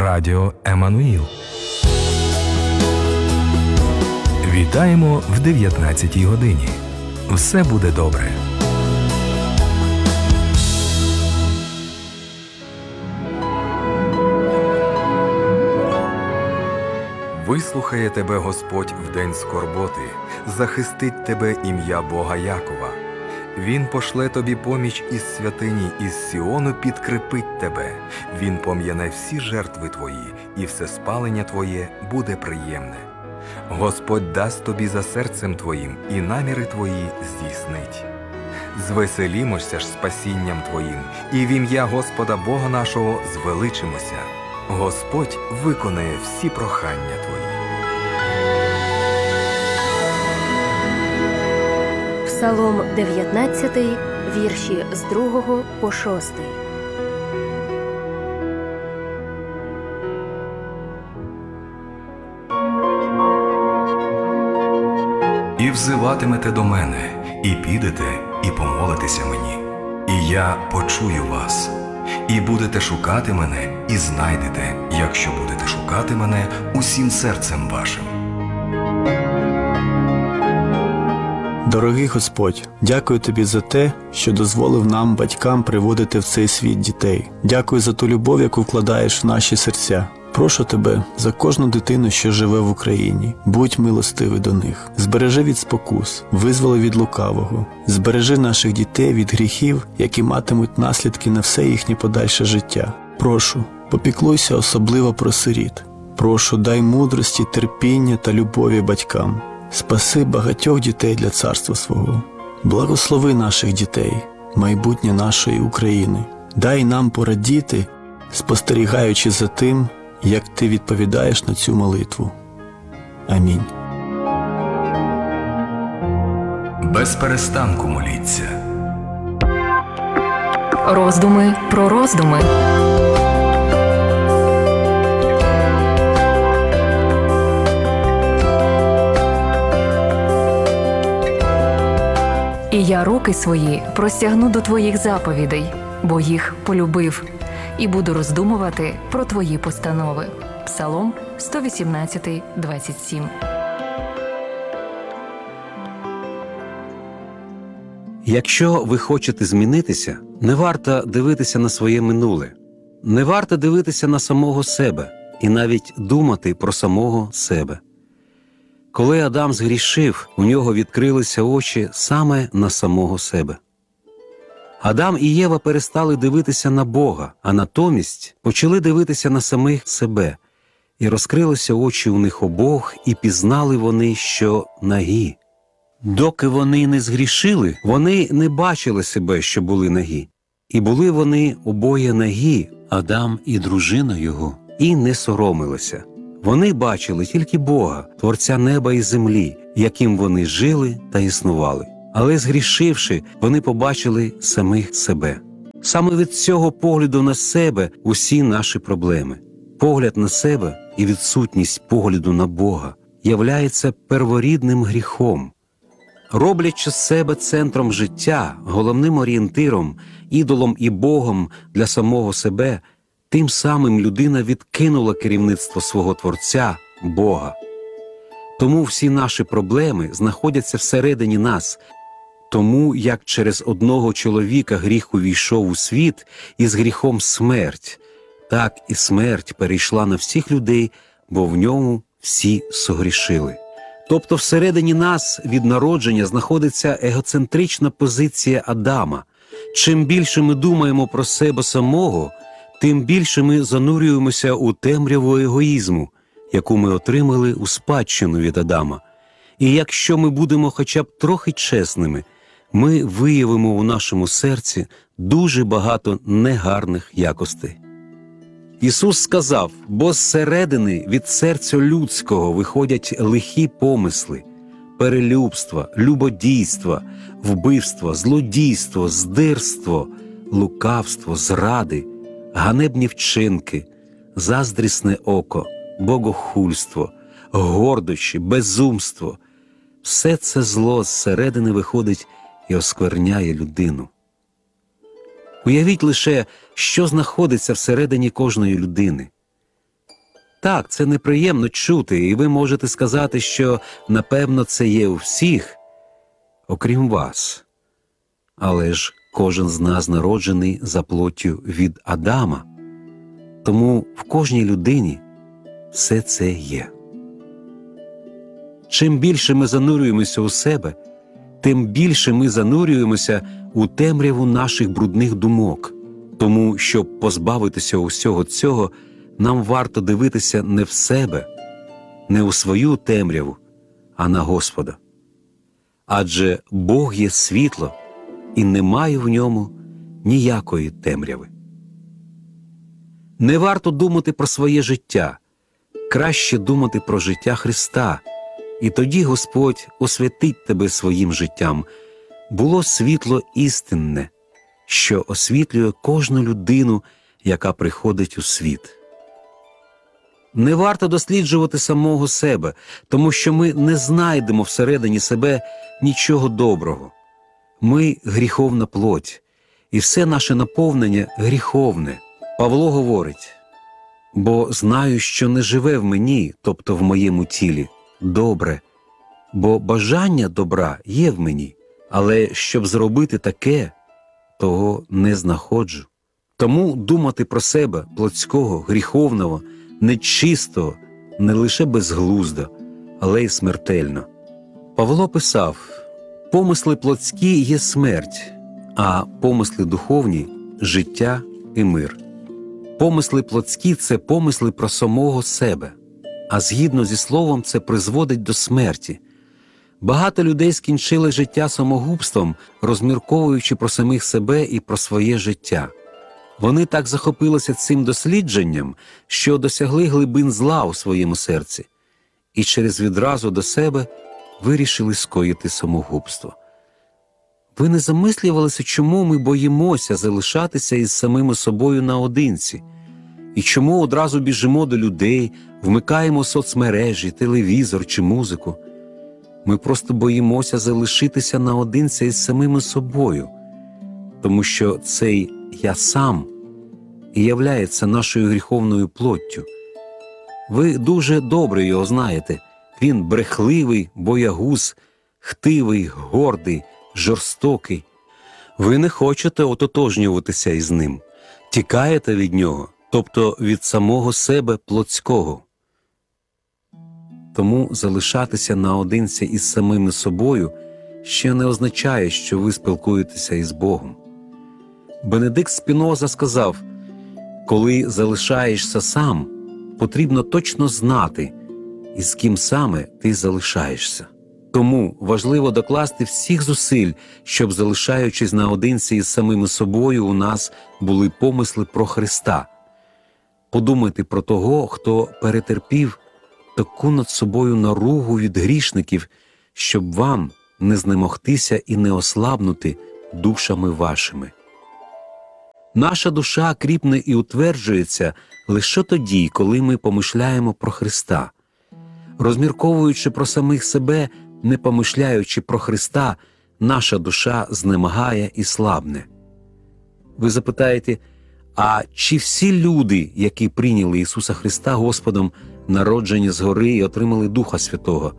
Радіо Еммануїл. Вітаємо в 19-й годині. Все буде добре. Вислухає тебе Господь в день скорботи, захистить тебе ім'я Бога Якова. Він пошле тобі поміч із святині, із Сіону підкріпить тебе. Він пом'яне всі жертви твої, і все спалення твоє буде приємне. Господь дасть тобі за серцем твоїм, і наміри твої здійснить. Звеселімося ж спасінням твоїм, і в ім'я Господа Бога нашого звеличимося. Господь виконає всі прохання твої. Псалом 19, вірші з 2 по 6. І взиватимете до мене, і підете, і помолитеся мені, і я почую вас. І будете шукати мене, і знайдете, якщо будете шукати мене усім серцем вашим. Дорогий Господь, дякую Тобі за те, що дозволив нам, батькам, приводити в цей світ дітей. Дякую за ту любов, яку вкладаєш в наші серця. Прошу Тебе за кожну дитину, що живе в Україні. Будь милостивий до них. Збережи від спокус, визволи від лукавого. Збережи наших дітей від гріхів, які матимуть наслідки на все їхнє подальше життя. Прошу, попіклуйся особливо про сиріт. Прошу, дай мудрості, терпіння та любові батькам. Спаси багатьох дітей для царства свого. Благослови наших дітей, майбутнє нашої України. Дай нам порадіти, спостерігаючи за тим, як Ти відповідаєш на цю молитву. Амінь. Без перестанку моліться. Роздуми про роздуми. І я руки свої простягну до Твоїх заповідей, бо їх полюбив, і буду роздумувати про Твої постанови. Псалом 118, 27. Якщо ви хочете змінитися, не варто дивитися на своє минуле, не варто дивитися на самого себе і навіть думати про самого себе. Коли Адам згрішив, у нього відкрилися очі саме на самого себе. Адам і Єва перестали дивитися на Бога, а натомість почали дивитися на самих себе. І розкрилися очі у них обох, і пізнали вони, що нагі. Доки вони не згрішили, вони не бачили себе, що були нагі. І були вони обоє нагі, Адам і дружина його, і не соромилися. Вони бачили тільки Бога, Творця неба і землі, яким вони жили та існували. Але згрішивши, вони побачили самих себе. Саме від цього погляду на себе усі наші проблеми. Погляд на себе і відсутність погляду на Бога являється перворідним гріхом. Роблячи себе центром життя, головним орієнтиром, ідолом і Богом для самого себе, тим самим людина відкинула керівництво свого Творця, Бога. Тому всі наші проблеми знаходяться всередині нас. Тому як через одного чоловіка гріх увійшов у світ, і з гріхом смерть, так і смерть перейшла на всіх людей, бо в ньому всі согрішили. Тобто всередині нас від народження знаходиться егоцентрична позиція Адама. Чим більше ми думаємо про себе самого, тим більше ми занурюємося у темряву егоїзму, яку ми отримали у спадщину від Адама. І якщо ми будемо хоча б трохи чесними, ми виявимо у нашому серці дуже багато негарних якостей. Ісус сказав: «Бо зсередини від серця людського виходять лихі помисли, перелюбства, любодійства, вбивства, злодійство, здирство, лукавство, зради, ганебні вчинки, заздрісне око, богохульство, гордощі, безумство». Все це зло зсередини виходить і оскверняє людину. Уявіть лише, що знаходиться всередині кожної людини. Так, це неприємно чути, і ви можете сказати, що, напевно, це є у всіх, окрім вас. Але ж кожен з нас народжений за плоттю від Адама. Тому в кожній людині все це є. Чим більше ми занурюємося у себе, тим більше ми занурюємося у темряву наших брудних думок. Тому, щоб позбавитися усього цього, нам варто дивитися не в себе, не у свою темряву, а на Господа. Адже Бог є світло, і немає в ньому ніякої темряви. Не варто думати про своє життя, краще думати про життя Христа, і тоді Господь освятить тебе своїм життям. Було світло істинне, що освітлює кожну людину, яка приходить у світ. Не варто досліджувати самого себе, тому що ми не знайдемо всередині себе нічого доброго. Ми – гріховна плоть, і все наше наповнення гріховне. Павло говорить: «Бо знаю, що не живе в мені, тобто в моєму тілі, добре, бо бажання добра є в мені, але щоб зробити таке, того не знаходжу». Тому думати про себе, плотського, гріховного, нечистого, не лише безглуздо, але й смертельно. Павло писав: «Помисли плотські є смерть, а помисли духовні – життя і мир». Помисли плотські – це помисли про самого себе, а згідно зі словом це призводить до смерті. Багато людей скінчили життя самогубством, розмірковуючи про самих себе і про своє життя. Вони так захопилися цим дослідженням, що досягли глибин зла у своєму серці і через відразу до себе вирішили скоїти самогубство. Ви не замислювалися, чому ми боїмося залишатися із самими собою наодинці? І чому одразу біжимо до людей, вмикаємо соцмережі, телевізор чи музику? Ми просто боїмося залишитися наодинці із самими собою, тому що цей «я сам» і являється нашою гріховною плоттю. Ви дуже добре його знаєте. Він брехливий, боягуз, хтивий, гордий, жорстокий. Ви не хочете ототожнюватися із ним, тікаєте від нього, тобто від самого себе плотського. Тому залишатися наодинці із самими собою ще не означає, що ви спілкуєтеся із Богом. Бенедикт Спіноза сказав: «Коли залишаєшся сам, потрібно точно знати, із ким саме ти залишаєшся». Тому важливо докласти всіх зусиль, щоб, залишаючись наодинці із самими собою, у нас були помисли про Христа. Подумайте про того, хто перетерпів таку над собою наругу від грішників, щоб вам не знемогтися і не ослабнути душами вашими. Наша душа кріпне і утверджується лише тоді, коли ми помишляємо про Христа. Розмірковуючи про самих себе, не помишляючи про Христа, наша душа знемагає і слабне. Ви запитаєте, а чи всі люди, які прийняли Ісуса Христа Господом, народжені згори і отримали Духа Святого?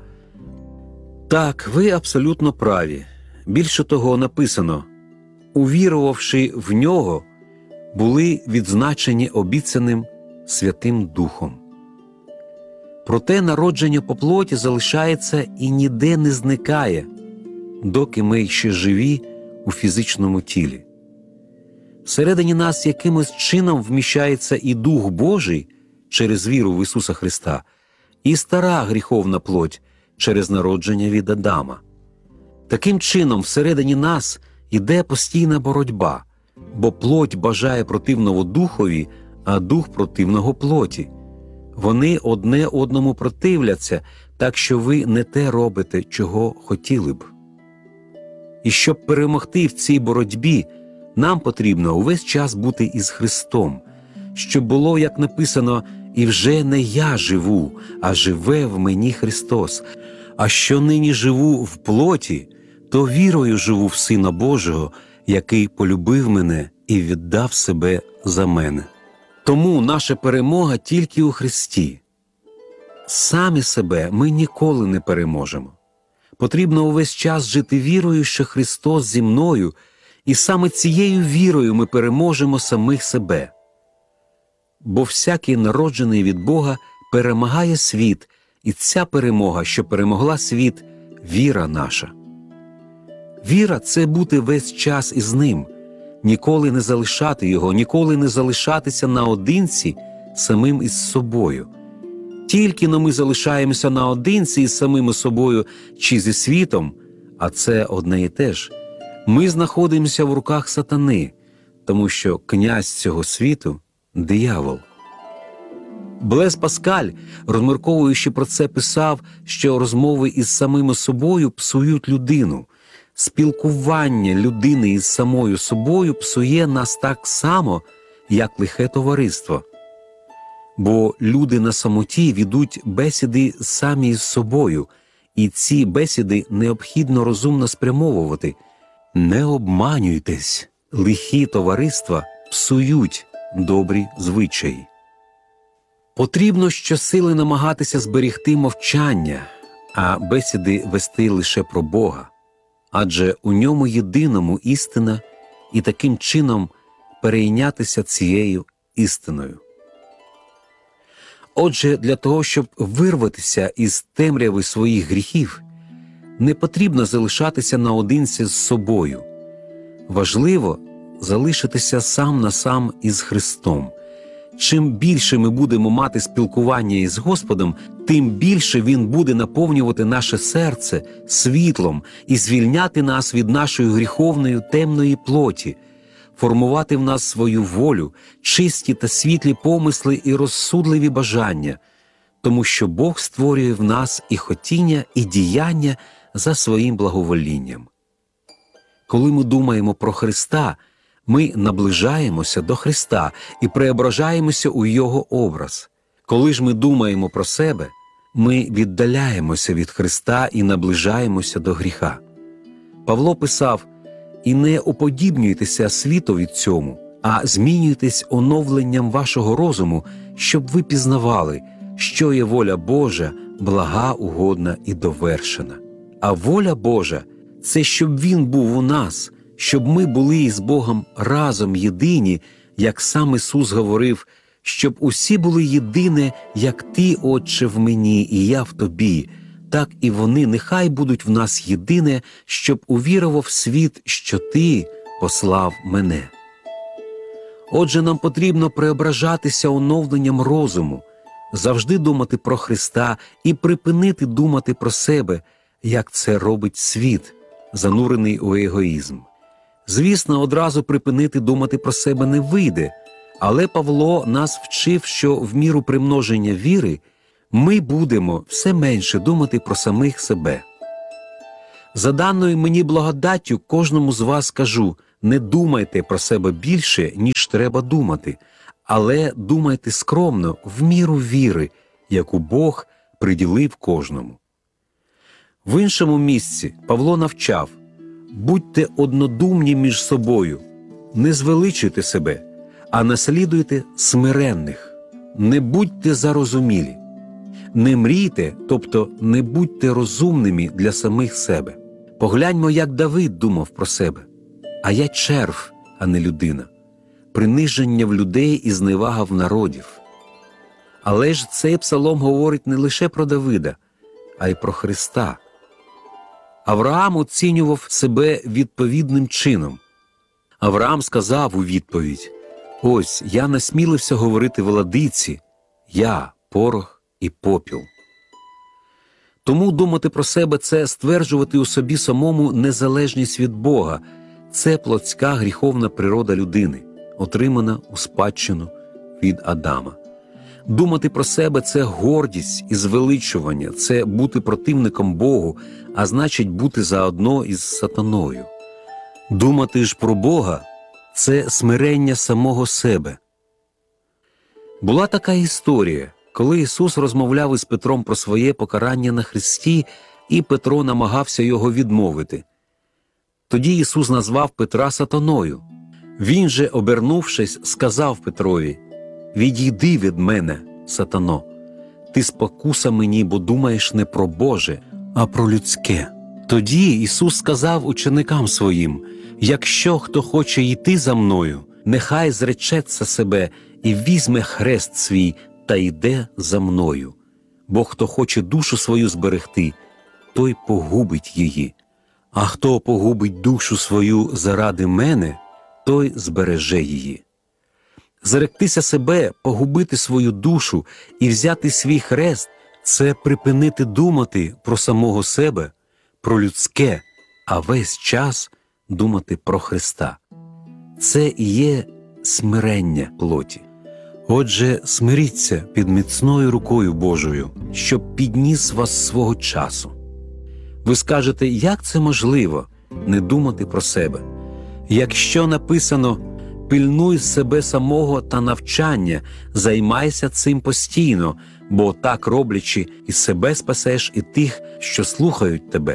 Так, ви абсолютно праві. Більше того, написано: «Увірувавши в Нього, були відзначені обіцяним Святим Духом». Проте народження по плоті залишається і ніде не зникає, доки ми ще живі у фізичному тілі. Всередині нас якимось чином вміщається і Дух Божий через віру в Ісуса Христа, і стара гріховна плоть через народження від Адама. Таким чином, всередині нас іде постійна боротьба, бо плоть бажає противного Духові, а Дух противного плоті. Вони одне одному противляться, так що ви не те робите, чого хотіли б. І щоб перемогти в цій боротьбі, нам потрібно увесь час бути із Христом, щоб було, як написано, «І вже не я живу, а живе в мені Христос. А що нині живу в плоті, то вірою живу в Сина Божого, який полюбив мене і віддав себе за мене». Тому наша перемога тільки у Христі. самі себе ми ніколи не переможемо. Потрібно увесь час жити вірою, що Христос зі мною, і саме цією вірою ми переможемо самих себе. Бо всякий народжений від Бога перемагає світ, і ця перемога, що перемогла світ, віра наша. Віра – це бути весь час із Ним, ніколи не залишати Його, ніколи не залишатися наодинці самим із собою. Тільки но ми залишаємося наодинці із самими собою чи зі світом, а це одне і те ж, ми знаходимося в руках сатани, тому що князь цього світу – диявол. Блез Паскаль, розмірковуючи про це, писав, що розмови із самими собою псують людину. Спілкування людини із самою собою псує нас так само, як лихе товариство. Бо люди на самоті ведуть бесіди самі із собою, і ці бесіди необхідно розумно спрямовувати. Не обманюйтесь, лихі товариства псують добрі звичаї. Потрібно щосили намагатися зберігти мовчання, а бесіди вести лише про Бога, адже у ньому єдиному істина, і таким чином перейнятися цією істиною. Отже, для того, щоб вирватися із темряви своїх гріхів, не потрібно залишатися наодинці з собою. Важливо залишитися сам на сам із Христом. Чим більше ми будемо мати спілкування із Господом, тим більше Він буде наповнювати наше серце світлом і звільняти нас від нашої гріховної темної плоті, формувати в нас свою волю, чисті та світлі помисли і розсудливі бажання, тому що Бог створює в нас і хотіння, і діяння за своїм благоволінням. Коли ми думаємо про Христа, ми наближаємося до Христа і преображаємося у Його образ. Коли ж ми думаємо про себе, ми віддаляємося від Христа і наближаємося до гріха. Павло писав: «І не уподібнюйтеся світові цьому, а змінюйтесь оновленням вашого розуму, щоб ви пізнавали, що є воля Божа, блага, угодна і довершена». А воля Божа – це щоб Він був у нас, щоб ми були із Богом разом єдині, як сам Ісус говорив, щоб усі були єдине, як Ти, Отче, в мені, і я в Тобі, так і вони нехай будуть в нас єдине, щоб увірував світ, що Ти послав мене. Отже, нам потрібно преображатися оновленням розуму, завжди думати про Христа і припинити думати про себе, як це робить світ, занурений у егоїзм. Звісно, одразу припинити думати про себе не вийде, але Павло нас вчив, що в міру примноження віри ми будемо все менше думати про самих себе. За даною мені благодаттю кожному з вас кажу: не думайте про себе більше, ніж треба думати, але думайте скромно, в міру віри, яку Бог приділив кожному. В іншому місці Павло навчав: будьте однодумні між собою, не звеличуйте себе, а наслідуйте смиренних, не будьте зарозумілі, не мрійте, тобто не будьте розумними для самих себе. Погляньмо, як Давид думав про себе: а я черв, а не людина, приниження в людей і зневага в народів. Але ж цей псалом говорить не лише про Давида, а й про Христа. Авраам оцінював себе відповідним чином. Авраам сказав у відповідь: «Ось, я насмілився говорити владиці, я – порох і попіл». Тому думати про себе – це стверджувати у собі самому незалежність від Бога. Це плотська гріховна природа людини, отримана у спадщину від Адама. Думати про себе – це гордість і звеличування, це бути противником Богу, а значить бути заодно із сатаною. Думати ж про Бога – це смирення самого себе. Була така історія, коли Ісус розмовляв із Петром про своє покарання на хресті, і Петро намагався його відмовити. Тоді Ісус назвав Петра сатаною. Він же, обернувшись, сказав Петрові: «Відійди від мене, сатано, Ти спокуса мені, бо думаєш не про Боже, а про людське». Тоді Ісус сказав ученикам своїм: «Якщо хто хоче йти за мною, нехай зречеться себе і візьме хрест свій та йде за мною. Бо хто хоче душу свою зберегти, той погубить її. А хто погубить душу свою заради мене, той збереже її». Зректися себе, погубити свою душу і взяти свій хрест – це припинити думати про самого себе, про людське, а весь час думати про Христа. Це і є смирення плоті. Отже, смиріться під міцною рукою Божою, щоб підніс вас свого часу. Ви скажете, як це можливо – не думати про себе? Якщо написано «Пильнуй себе самого та навчання, займайся цим постійно, бо так роблячи, і себе спасеш, і тих, що слухають тебе».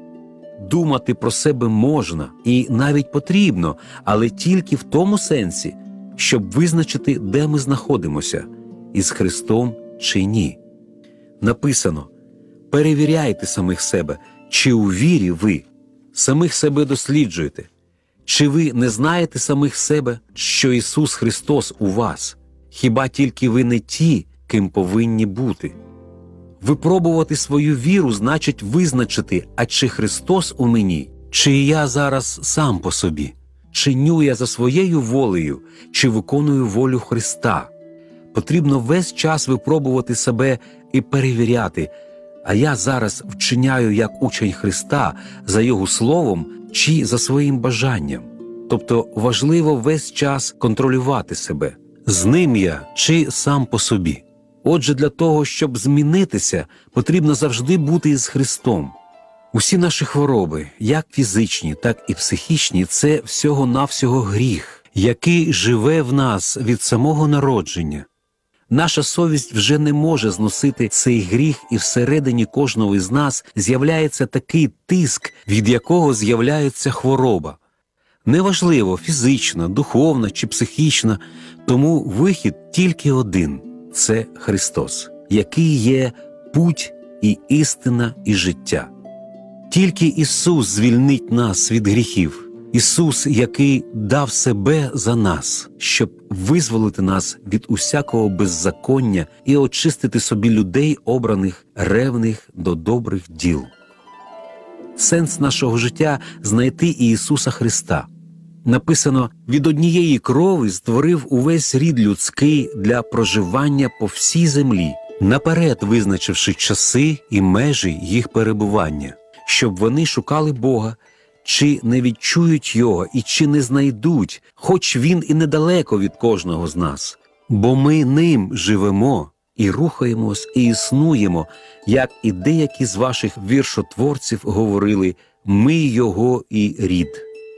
Думати про себе можна і навіть потрібно, але тільки в тому сенсі, щоб визначити, де ми знаходимося – із Христом чи ні. Написано: «Перевіряйте самих себе, чи у вірі ви, самих себе досліджуйте. Чи ви не знаєте самих себе, що Ісус Христос у вас? Хіба тільки ви не ті, ким повинні бути?» Випробувати свою віру значить визначити, а чи Христос у мені, чи я зараз сам по собі, чиню я за своєю волею, чи виконую волю Христа. Потрібно весь час випробувати себе і перевіряти, а я зараз вчиняю як учень Христа за Його словом чи за своїм бажанням. Тобто важливо весь час контролювати себе, з ним я чи сам по собі. Отже, для того, щоб змінитися, потрібно завжди бути із Христом. Усі наші хвороби, як фізичні, так і психічні, це всього-навсього гріх, який живе в нас від самого народження. Наша совість вже не може зносити цей гріх, і всередині кожного із нас з'являється такий тиск, від якого з'являється хвороба. Неважливо, фізична, духовна чи психічна, тому вихід тільки один – це Христос, який є путь і істина і життя. Тільки Ісус звільнить нас від гріхів. Ісус, який дав себе за нас, щоб визволити нас від усякого беззаконня і очистити собі людей, обраних, ревних до добрих діл. Сенс нашого життя – знайти Ісуса Христа. Написано: «Від однієї крови створив увесь рід людський для проживання по всій землі, наперед визначивши часи і межі їх перебування, щоб вони шукали Бога, чи не відчують Його і чи не знайдуть, хоч Він і недалеко від кожного з нас. Бо ми ним живемо і рухаємось і існуємо, як і деякі з ваших віршотворців говорили, ми Його і рід».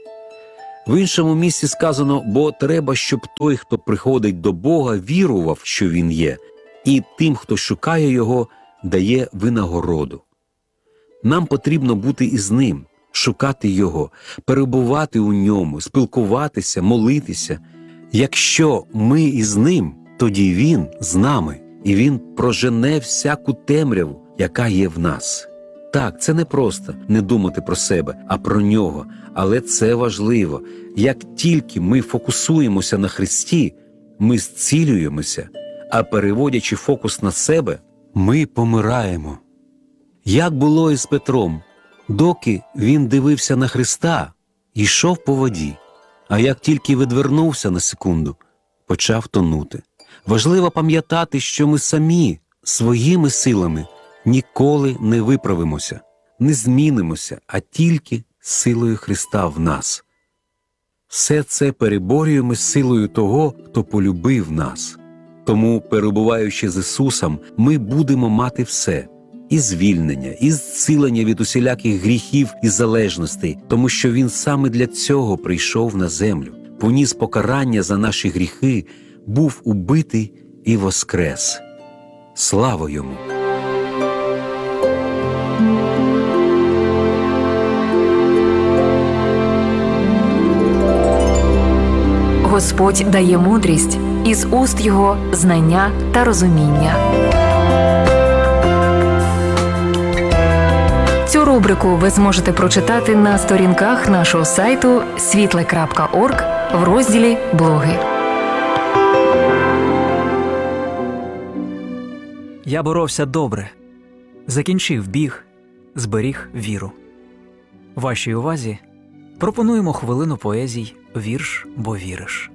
В іншому місці сказано: «Бо треба, щоб той, хто приходить до Бога, вірував, що Він є, і тим, хто шукає Його, дає винагороду». Нам потрібно бути із Ним, шукати Його, перебувати у Ньому, спілкуватися, молитися. Якщо ми із Ним, тоді Він з нами, і Він прожене всяку темряву, яка є в нас. Так, це не просто не думати про себе, а про Нього, але це важливо. Як тільки ми фокусуємося на Христі, ми зцілюємося, а переводячи фокус на себе, ми помираємо. Як було із Петром, доки він дивився на Христа, йшов по воді, а як тільки відвернувся на секунду, почав тонути. Важливо пам'ятати, що ми самі своїми силами ніколи не виправимося, не змінимося, а тільки силою Христа в нас. Все це переборюємо силою того, хто полюбив нас. Тому, перебуваючи з Ісусом, ми будемо мати все – і звільнення, і зцілення від усіляких гріхів і залежностей, тому що Він саме для цього прийшов на землю, поніс покарання за наші гріхи, був убитий і воскрес. Слава Йому! Господь дає мудрість, із уст Його знання та розуміння. Цю рубрику ви зможете прочитати на сторінках нашого сайту світле.орг в розділі «Блоги». Я боровся добре, закінчив біг, зберіг віру. Вашій увазі пропонуємо хвилину поезій «Вірш, бо віриш».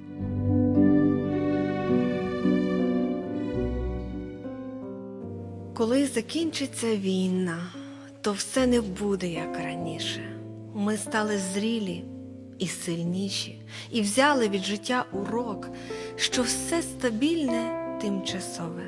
Коли закінчиться війна, то все не буде, як раніше. Ми стали зрілі і сильніші, і взяли від життя урок, що все стабільне тимчасове.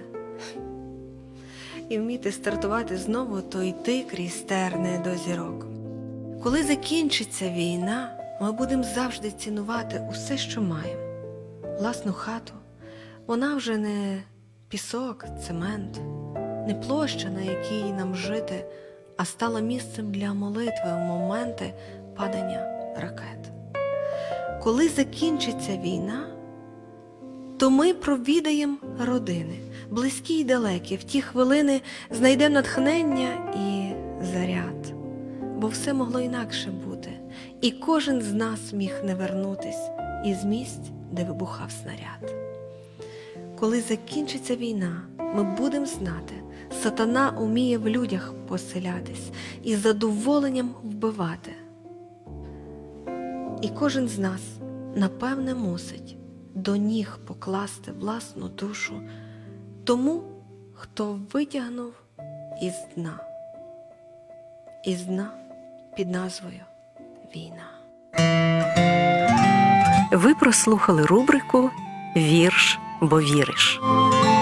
І вміти стартувати знову, то йти крізь терни до зірок. Коли закінчиться війна, ми будемо завжди цінувати усе, що маємо. Власну хату, вона вже не пісок, цемент, не площа, на якій нам жити, а стала місцем для молитви в моменти падання ракет. Коли закінчиться війна, то ми провідаємо родини, близькі й далекі, в ті хвилини знайдемо натхнення і заряд. Бо все могло інакше бути, і кожен з нас міг не вернутись із місць, де вибухав снаряд. Коли закінчиться війна, ми будемо знати, сатана уміє в людях поселятись і з задоволенням вбивати. І кожен з нас, напевне, мусить до ніг покласти власну душу тому, хто витягнув із дна під назвою «Війна». Ви прослухали рубрику «Вірш, бо віриш».